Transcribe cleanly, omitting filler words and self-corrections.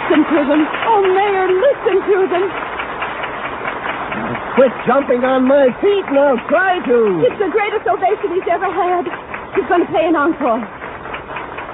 Listen to them. Oh, Mayor, listen to them. Quit jumping on my feet and I'll try to. It's the greatest ovation he's ever had. He's going to play an encore.